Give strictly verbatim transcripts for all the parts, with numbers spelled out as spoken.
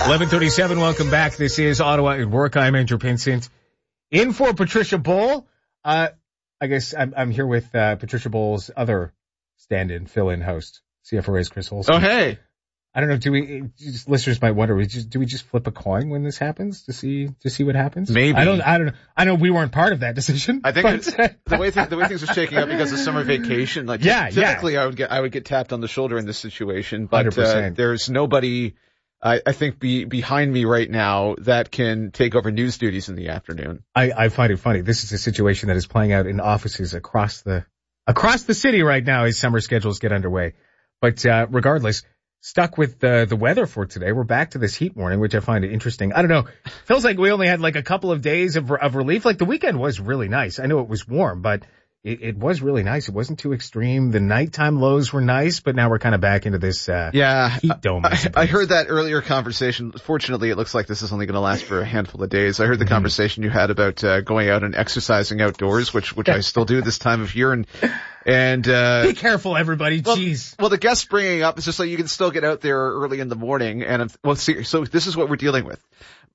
eleven thirty-seven, welcome back. This is Ottawa at Work. I'm Andrew Pinsent. In for Patricia Bowl. Uh, I guess I'm, I'm here with uh, Patricia Bowl's other stand-in, fill-in host, C F R A's Chris Olson. Oh, hey. I don't know, do we, just, listeners might wonder, we just, do we just flip a coin when this happens to see, to see what happens? Maybe. I don't, I don't know. I know we weren't part of that decision. I think it's, the way th- the way things are shaking up because of summer vacation, like yeah, typically yeah. I would get, I would get tapped on the shoulder in this situation, but uh, there's nobody, I, I think be, behind me right now that can take over news duties in the afternoon. I, I find it funny. This is a situation that is playing out in offices across the, across the city right now as summer schedules get underway. But, uh, regardless, stuck with the the weather for today. We're back to this heat warning, which I find interesting. I don't know. Feels like we only had like a couple of days of of relief. Like the weekend was really nice. I know it was warm, but it, it was really nice. It wasn't too extreme. The nighttime lows were nice, but now we're kind of back into this uh, yeah, heat dome. I, I heard that earlier conversation. Fortunately, it looks like this is only going to last for a handful of days. I heard the mm-hmm. conversation you had about uh, going out and exercising outdoors, which which I still do this time of year. And And, uh, be careful, everybody. Well, Jeez. Well, the guest bringing up is just so you can still get out there early in the morning. And, well, see, so this is what we're dealing with.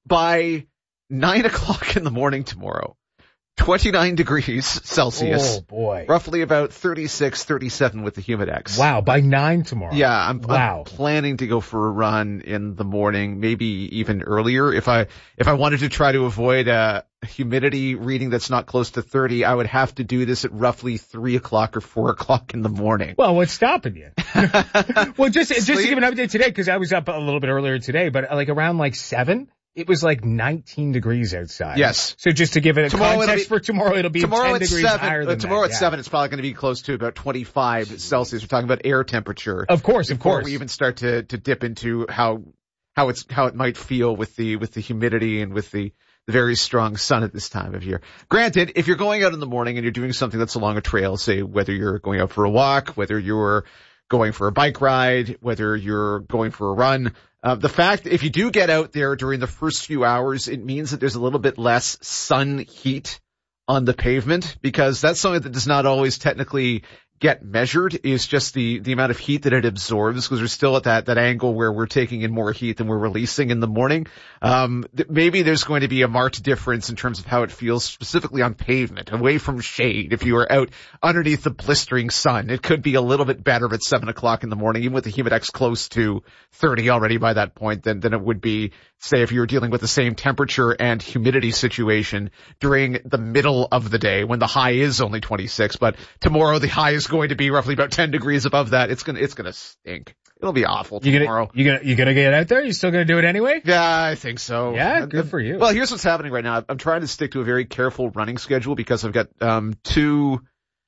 By nine o'clock in the morning tomorrow, twenty-nine degrees Celsius. Oh, boy. Roughly about thirty-six, thirty-seven with the Humidex. Wow. By nine tomorrow. Yeah. I'm, wow. I'm planning to go for a run in the morning, maybe even earlier. If I, if I wanted to try to avoid a humidity reading that's not close to thirty, I would have to do this at roughly three o'clock or four o'clock in the morning. Well, what's stopping you? Well, just, just to give an update today, cause I was up a little bit earlier today, but like around like seven. It was like nineteen degrees outside. Yes. So just to give it a tomorrow context be, for tomorrow, it'll be tomorrow ten degrees seven, higher than Tomorrow that. at yeah. seven, it's probably going to be close to about twenty-five Celsius. We're talking about air temperature. Of course, of before course. we even start to, to dip into how, how it's, how it might feel with the, with the humidity and with the, the very strong sun at this time of year. Granted, if you're going out in the morning and you're doing something that's along a trail, say whether you're going out for a walk, whether you're going for a bike ride, whether you're going for a run, Uh, the fact that if you do get out there during the first few hours, it means that there's a little bit less sun heat on the pavement, because that's something that does not always technically get measured, is just the, the amount of heat that it absorbs, because we're still at that, that angle where we're taking in more heat than we're releasing in the morning. Um, th- maybe there's going to be a marked difference in terms of how it feels specifically on pavement, away from shade. If you are out underneath the blistering sun, it could be a little bit better at seven o'clock in the morning, even with the Humidex close to thirty already by that point, than, than it would be, say, if you were dealing with the same temperature and humidity situation during the middle of the day when the high is only twenty-six, but tomorrow the high is going to be roughly about ten degrees above that. It's gonna, it's gonna stink. It'll be awful tomorrow. You gonna, you gonna, you gonna get out there? You still gonna do it anyway? Yeah, I think so. Yeah, good for you. Well, here's what's happening right now. I'm trying to stick to a very careful running schedule because I've got, um, two,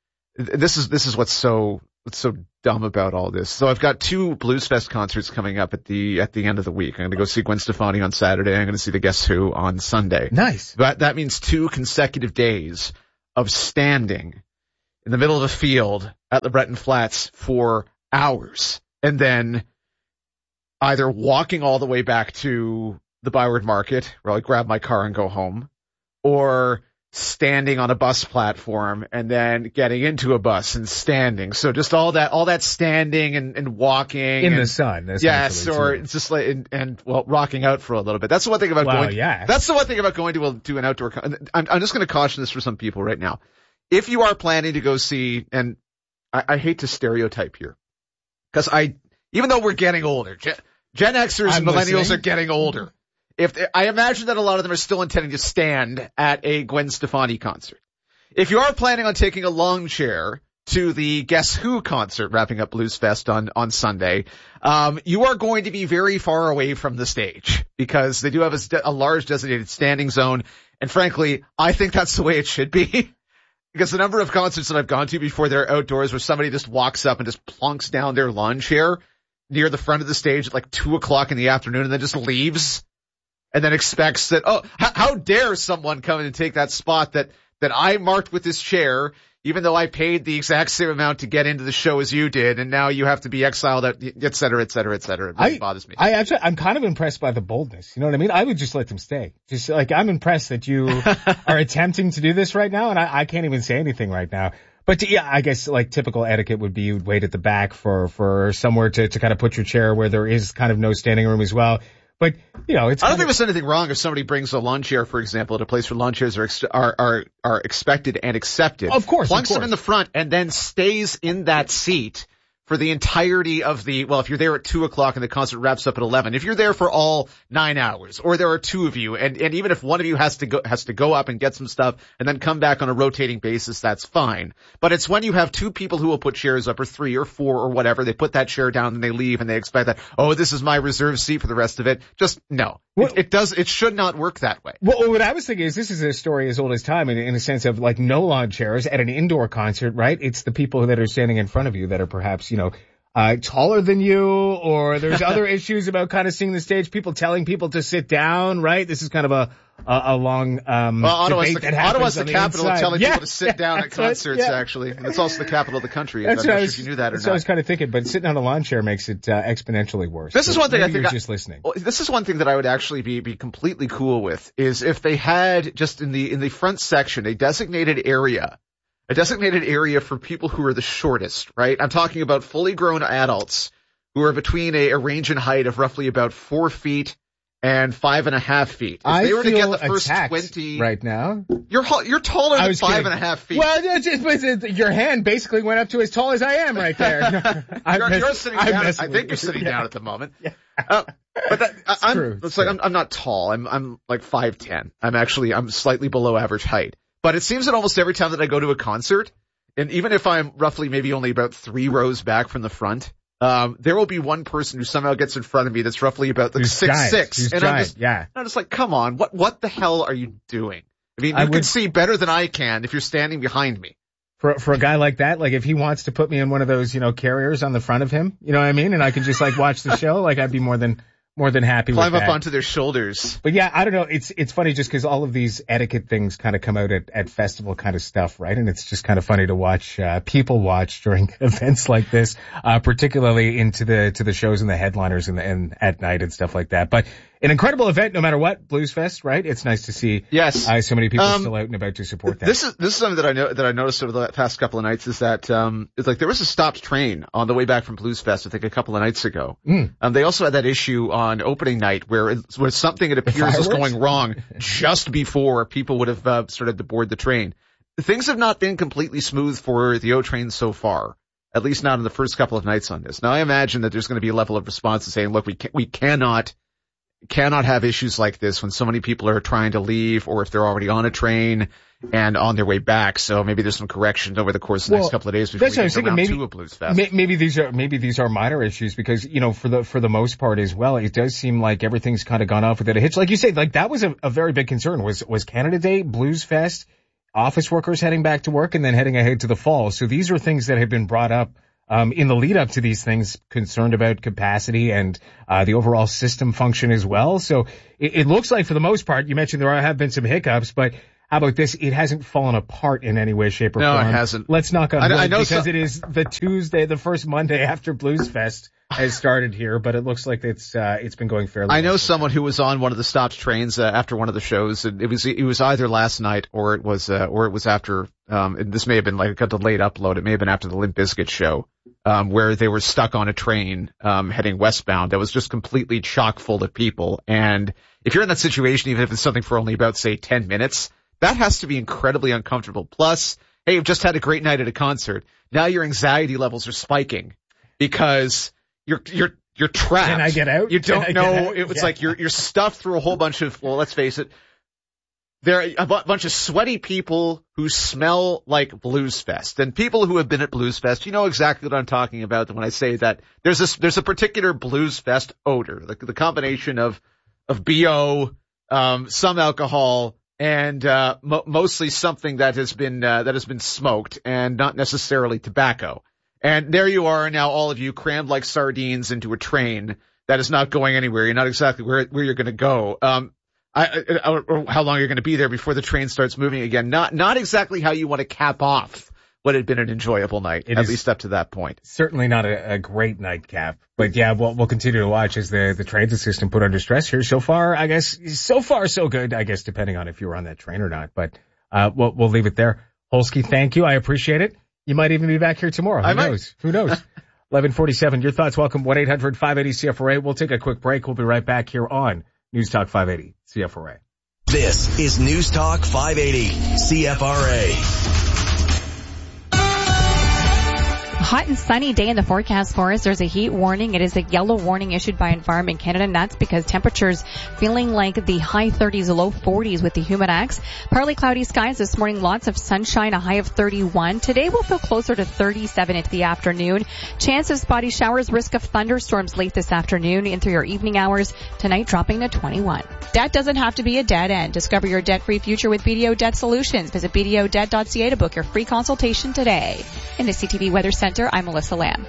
this is, this is what's so, what's so dumb about all this. So I've got two Blues Fest concerts coming up at the, at the end of the week. I'm gonna go see Gwen Stefani on Saturday. I'm gonna see the Guess Who on Sunday. Nice. But that means two consecutive days of standing in the middle of a field at the Breton Flats for hours, and then either walking all the way back to the Byward Market, where I grab my car and go home, or standing on a bus platform and then getting into a bus and standing. So just all that, all that standing and, and walking in and, the sun. Yes, or too. it's just like and, and well, rocking out for a little bit. That's the one thing about wow, going. Yeah. That's the one thing about going to a, to an outdoor. I'm, I'm just going to caution this for some people right now. If you are planning to go see, and I, I hate to stereotype here, because I, even though we're getting older, Gen, Gen Xers I'm and millennials listening. are getting older. If they, I imagine that a lot of them are still intending to stand at a Gwen Stefani concert. If you are planning on taking a long chair to the Guess Who concert wrapping up Blues Fest on, on Sunday, um, you are going to be very far away from the stage because they do have a, a large designated standing zone. And frankly, I think that's the way it should be. Because the number of concerts that I've gone to before they're outdoors where somebody just walks up and just plunks down their lawn chair near the front of the stage at like two o'clock in the afternoon and then just leaves and then expects that, oh, how, how dare someone come in and take that spot that, that I marked with this chair, even though I paid the exact same amount to get into the show as you did, and now you have to be exiled, et cetera, et cetera, et cetera. It really I, bothers me. I actually, I'm kind of impressed by the boldness. You know what I mean? I would just let them stay. Just like, I'm impressed that you are attempting to do this right now, and I, I can't even say anything right now. But yeah, I guess like typical etiquette would be you'd wait at the back for, for somewhere to, to kind of put your chair where there is kind of no standing room as well. But, you know, it's I don't kind think of, there's anything wrong if somebody brings a lawn chair, for example, at a place where lawn chairs are ex- are, are are expected and accepted. Of course, plunks of course. them in the front and then stays in that seat for the entirety of the, well, if you're there at two o'clock and the concert wraps up at eleven, if you're there for all nine hours, or there are two of you, and, and even if one of you has to go, has to go up and get some stuff and then come back on a rotating basis, that's fine. But it's when you have two people who will put chairs up, or three or four or whatever, they put that chair down and they leave and they expect that, oh, this is my reserved seat for the rest of it. Just, no. Well, it, it does, it should not work that way. Well, what I was thinking is this is a story as old as time in, in a sense of like no lawn chairs at an indoor concert, right? It's the people that are standing in front of you that are perhaps, you know, Uh, taller than you, or there's other issues about kind of seeing the stage, people telling people to sit down, right? This is kind of a, a, a long, um, well, Ottawa's debate the, that happens Ottawa's the on the capital of inside. telling yeah, people to sit yeah, down at concerts, what, yeah. actually. And it's also the capital of the country. That's I'm what not I sure was, if you knew that or that's not. what I was kind of thinking, but sitting on a lawn chair makes it uh, exponentially worse. This is But one thing I maybe think you're I, just listening. Well, this is one thing that I would actually be, be completely cool with, is if they had just in the, in the front section, a designated area, a designated area for people who are the shortest, right? I'm talking about fully grown adults who are between a, a range in height of roughly about four feet and five and a half feet. If I they were to feel get the first attacked twenty right now. You're you're taller I than was five kidding. and a half feet. Well, it's just, but it- your hand basically went up to as tall as I am right there. I'm you're, mess- you're sitting I'm down. I messing think with you're sitting you. down at the moment. Uh, but that, I, I'm, true, it's, it's like true. I'm, I'm not tall. I'm I'm like five ten. I'm actually I'm slightly below average height. But it seems that almost every time that I go to a concert, and even if I'm roughly maybe only about three rows back from the front, um, there will be one person who somehow gets in front of me that's roughly about like Who's six giant. six, Who's and giant. I'm just yeah. I'm just like, come on, what what the hell are you doing? I mean, you I can would- see better than I can if you're standing behind me. For for a guy like that, like if he wants to put me in one of those, you know, carriers on the front of him, you know what I mean, and I can just like watch the show, like I'd be more than more than happy Climb with up that. onto their shoulders. But yeah, I don't know. It's it's funny just because all of these etiquette things kind of come out at, at festival kind of stuff, right? And it's just kind of funny to watch uh, people watch during events like this, uh, particularly into the to the shows and the headliners and, the, and at night and stuff like that. But an incredible event, no matter what, Blues Fest, right? It's nice to see Yes. uh, so many people Um, still out and about to support that. This is this is something that I know that I noticed over the past couple of nights is that um it's like there was a stopped train on the way back from Blues Fest, I think a couple of nights ago. Mm. Um they also had that issue on opening night where it, where something it appears is fireworks? going wrong just before people would have uh, started to board the train. Things have not been completely smooth for the O train so far, at least not in the first couple of nights on this. Now I imagine that there's going to be a level of response to saying, look, we can, we cannot cannot have issues like this when so many people are trying to leave, or if they're already on a train and on their way back. So maybe there's some corrections over the course of the Well, next couple of days before we that's what I get was to thinking. round Maybe- two of Blues Fest. May- Maybe these are maybe these are minor issues because, you know, for the for the most part as well, it does seem like everything's kind of gone off without a hitch. Like you said, like that was a, a very big concern. Was was Canada Day, Blues Fest, office workers heading back to work, and then heading ahead to the fall. So these are things that have been brought up um in the lead up to these things, concerned about capacity and uh the overall system function as well. So it, it looks like for the most part, you mentioned there are, have been some hiccups, but how about this? It hasn't fallen apart in any way, shape, or No, it form. hasn't. Let's knock on I- wood I know because some- it is the Tuesday, the first Monday after Blues Fest has started here, but it looks like it's uh it's been going fairly I know well. someone who was on one of the stopped trains uh, after one of the shows, and it was it was either last night or it was uh, or it was after. Um, and this may have been like a delayed upload. It may have been after the Limp Bizkit show, um, where they were stuck on a train um, heading westbound that was just completely chock full of people. And if you're in that situation, even if it's something for only about say ten minutes, that has to be incredibly uncomfortable. Plus, hey, you've just had a great night at a concert. Now your anxiety levels are spiking because You're you're you're trapped. Can I get out? You Can don't I get know. out? It was Yeah. like you're you're stuffed through a whole bunch of. Well, let's face it. There are a bu- bunch of sweaty people who smell like Blues Fest, and people who have been at Blues Fest, you know exactly what I'm talking about when I say that there's this there's a particular Blues Fest odor, the, the combination of of B O, um, some alcohol, and uh, mo- mostly something that has been uh, that has been smoked, and not necessarily tobacco. And there you are now, all of you crammed like sardines into a train that is not going anywhere. You're not exactly where where you're going to go. Um, I, I, or how long you're going to be there before the train starts moving again. Not not exactly how you want to cap off what had been an enjoyable night, It at is- least up to that point. Certainly not a, a great nightcap, but yeah, we'll, we'll continue to watch as the, the transit system put under stress here. So far, I guess, so far so good, I guess, depending on if you were on that train or not, but, uh, we'll, we'll leave it there. Holsky, thank you. I appreciate it. You might even be back here tomorrow. Who I might. knows? Who knows? eleven forty-seven, your thoughts. Welcome, one eight hundred five eighty C F R A. We'll take a quick break. We'll be right back here on News Talk five eighty C F R A. This is News Talk five eighty C F R A. Hot and sunny day in the forecast for us. There's a heat warning. It is a yellow warning issued by Environment Canada, and that's because temperatures feeling like the high thirties, low forties with the humidex. Partly cloudy skies this morning, lots of sunshine, a high of thirty-one. Today we'll feel closer to thirty-seven into the afternoon. Chance of spotty showers, risk of thunderstorms late this afternoon into your evening hours. Tonight dropping to twenty-one. Debt doesn't have to be a dead end. Discover your debt-free future with B D O Debt Solutions. Visit b d o debt dot c a to book your free consultation today. In the C T V Weather Center, I'm Melissa Lamb.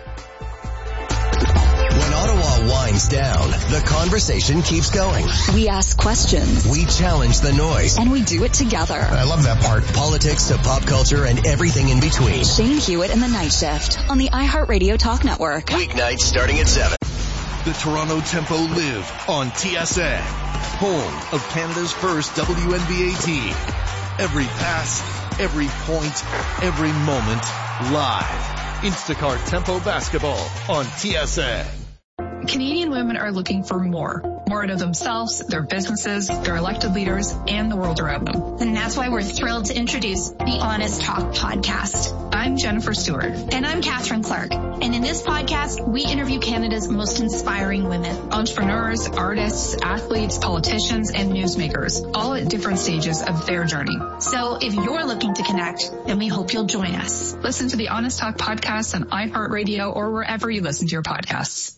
When Ottawa winds down, the conversation keeps going. We ask questions. We challenge the noise. And we do it together. I love that part. Politics to pop culture and everything in between. Shane Hewitt and the Night Shift on the iHeartRadio Talk Network. Weeknights starting at seven. The Toronto Tempo live on T S N, home of Canada's first W N B A team. Every pass, every point, every moment, live. Instacart Tempo Basketball on T S N. Canadian women are looking for more. More out of themselves, their businesses, their elected leaders, and the world around them. And that's why we're thrilled to introduce the Honest Talk podcast. I'm Jennifer Stewart. And I'm Catherine Clark. And in this podcast, we interview Canada's most inspiring women. Entrepreneurs, artists, athletes, politicians, and newsmakers, all at different stages of their journey. So if you're looking to connect, then we hope you'll join us. Listen to the Honest Talk podcast on iHeartRadio or wherever you listen to your podcasts.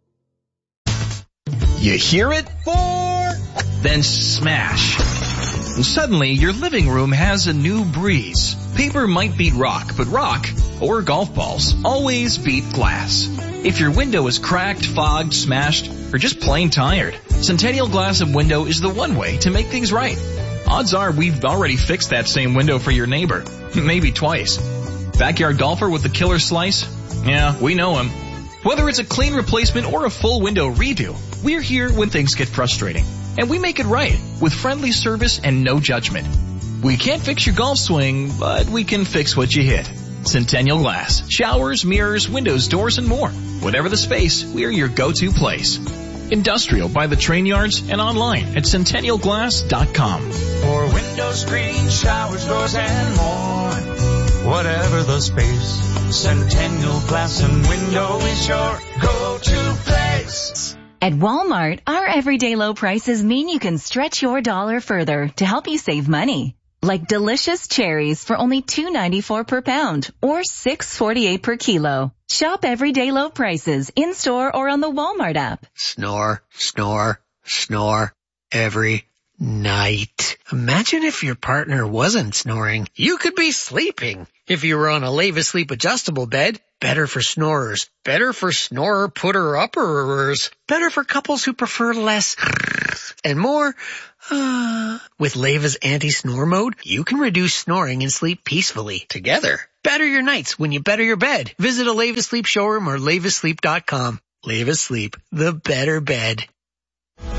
You hear it? Four! Then smash. And suddenly, your living room has a new breeze. Paper might beat rock, but rock, or golf balls, always beat glass. If your window is cracked, fogged, smashed, or just plain tired, Centennial Glass and Window is the one way to make things right. Odds are we've already fixed that same window for your neighbor. Maybe twice. Backyard golfer with the killer slice? Yeah, we know him. Whether it's a clean replacement or a full window redo, we're here when things get frustrating. And we make it right with friendly service and no judgment. We can't fix your golf swing, but we can fix what you hit. Centennial Glass. Showers, mirrors, windows, doors, and more. Whatever the space, we're your go-to place. Industrial by the train yards and online at centennial glass dot com. For windows, screens, showers, doors, and more. Whatever the space, Centennial Glass and Window is your go-to place. At Walmart, our everyday low prices mean you can stretch your dollar further to help you save money. Like delicious cherries for only two ninety-four per pound or six forty-eight per kilo. Shop everyday low prices in-store or on the Walmart app. Snore, snore, snore every night. Imagine if your partner wasn't snoring. You could be sleeping. If you were on a Leva Sleep adjustable bed, better for snorers, better for snorer putter-upperers, better for couples who prefer less and more. Uh, with Leva's anti-snore mode, you can reduce snoring and sleep peacefully together. Better your nights when you better your bed. Visit a Leva Sleep showroom or leva sleep dot com. Leva Sleep, the better bed.